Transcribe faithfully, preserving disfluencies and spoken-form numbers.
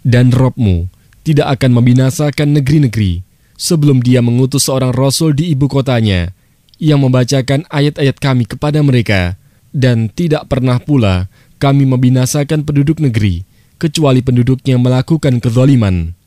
Dan Robmu tidak akan membinasakan negeri-negeri sebelum dia mengutus seorang rasul di ibu kotanya yang membacakan ayat-ayat kami kepada mereka. Dan tidak pernah pula kami membinasakan penduduk negeri kecuali penduduknya melakukan kezaliman.